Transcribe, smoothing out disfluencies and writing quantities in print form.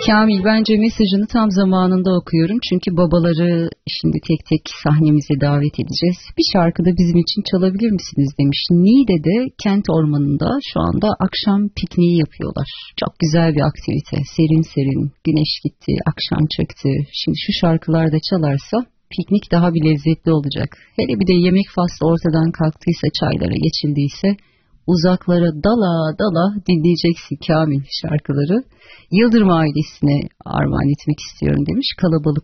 Kamil, bence mesajını tam zamanında okuyorum. Çünkü babaları şimdi tek tek sahnemize davet edeceğiz. Bir şarkı da bizim için çalabilir misiniz demiş. Niğde'de kent ormanında şu anda akşam pikniği yapıyorlar. Çok güzel bir aktivite. Serin serin, güneş gitti, akşam çöktü. Şimdi şu şarkılar da çalarsa piknik daha bir lezzetli olacak. Hele bir de yemek faslı ortadan kalktıysa, çaylara geçildiyse uzaklara dala dala dinleyeceksin Kamil şarkıları. Yıldırım ailesine armağan etmek istiyorum demiş. Kalabalık